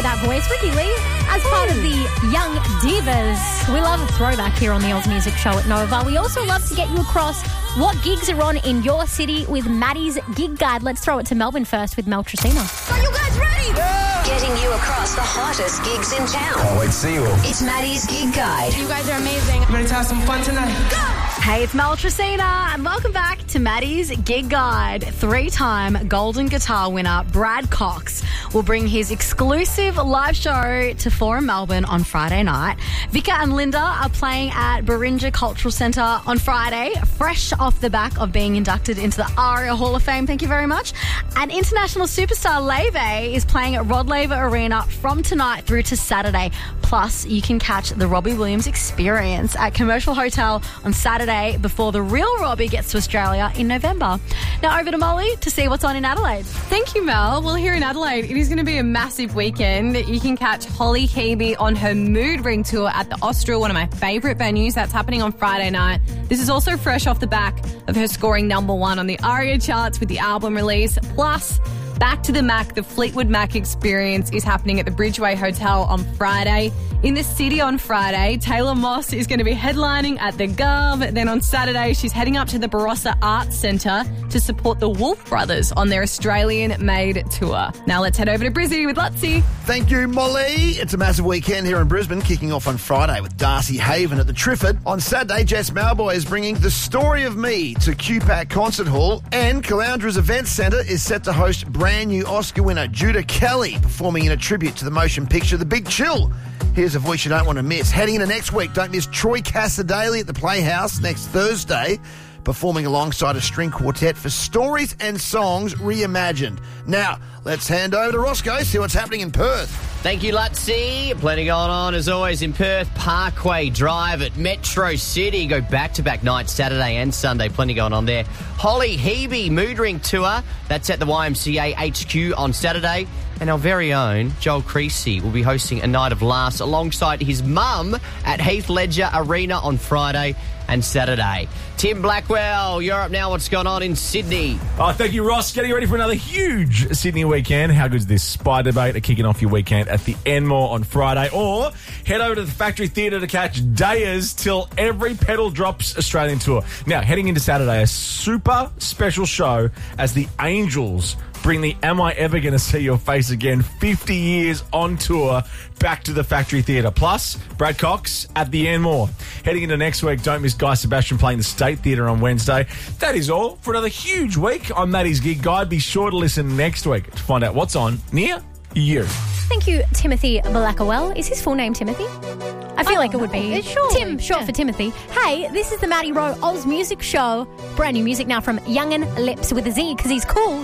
that voice, Ricky Lee, as part of the Young Divas. We love a throwback here on the Oz Music Show at Nova. We also love to get you across what gigs are on in your city with Maddie's Gig Guide. Let's throw it to Melbourne first with Mel Tresina. Are you guys ready? Yeah! Getting you across the hottest gigs in town. Can't wait to see you all. It's Maddie's Gig Guide. You guys are amazing. Ready to have some fun tonight? Go! Hey, it's Mel Tresina, and welcome back to Maddie's Gig Guide. 3-time Golden Guitar winner Brad Cox will bring his exclusive live show to Forum Melbourne on Friday night. Vika and Linda are playing at Barinja Cultural Centre on Friday, fresh off the back of being inducted into the ARIA Hall of Fame. Thank you very much. And international superstar Leve is playing at Rod Laver Arena from tonight through to Saturday. Plus, you can catch the Robbie Williams Experience at Commercial Hotel on Saturday before the real Robbie gets to Australia in November. Now over to Molly to see what's on in Adelaide. Thank you, Mel. Well, here in Adelaide, it is going to be a massive weekend. You can catch Holly Hebe on her Mood Ring tour at the Austral, one of my favourite venues. That's happening on Friday night. This is also fresh off the back of her scoring #1 on the ARIA charts with the album release. Plus, Back to the Mac, the Fleetwood Mac Experience is happening at the Bridgeway Hotel on Friday. In the city on Friday, Taylor Moss is going to be headlining at the Gov. Then on Saturday, she's heading up to the Barossa Arts Centre to support the Wolf Brothers on their Australian-made tour. Now let's head over to Brizzy with Lutzi. Thank you, Molly. It's a massive weekend here in Brisbane, kicking off on Friday with Darcy Haven at the Trifford. On Saturday, Jess Malboy is bringing The Story of Me to QPAC Concert Hall, and Caloundra's Events Centre is set to host brand new Oscar winner Judah Kelly performing in a tribute to the motion picture The Big Chill. Here's a voice you don't want to miss. Heading into next week, don't miss Troy Cassadaly at the Playhouse next Thursday, performing alongside a string quartet for Stories and Songs Reimagined. Now, let's hand over to Roscoe, see what's happening in Perth. Thank you, Lutzi. Plenty going on, as always, in Perth. Parkway Drive at Metro City. Go back-to-back nights, Saturday and Sunday. Plenty going on there. Holly Hebe Mood Ring Tour. That's at the YMCA HQ on Saturday. And our very own Joel Creasy will be hosting a night of laughs alongside his mum at Heath Ledger Arena on Friday and Saturday. Tim Blackwell, you're up now. What's going on in Sydney? Oh, thank you, Ross. Getting ready for another huge Sydney weekend. How good's this? Spy Debate are kicking off your weekend at the Enmore on Friday. Or head over to the Factory Theatre to catch Dayers Till Every Pedal Drops Australian Tour. Now, heading into Saturday, a super special show as the Angels bring the Am I Ever Gonna See Your Face Again 50 years on tour back to the Factory Theatre. Plus, Brad Cox at the Enmore. Heading into next week, don't miss Guy Sebastian playing the State Theatre on Wednesday. That is all for another huge week on Maddie's Gig Guide. Be sure to listen next week to find out what's on near you. Thank you, Timothy Blackwell. Is his full name Timothy? I feel like it would be. Tim, short for Timothy. Hey, this is the Maddie Rowe Oz Music Show. Brand new music now from Young'un Lips with a Z, because he's cool.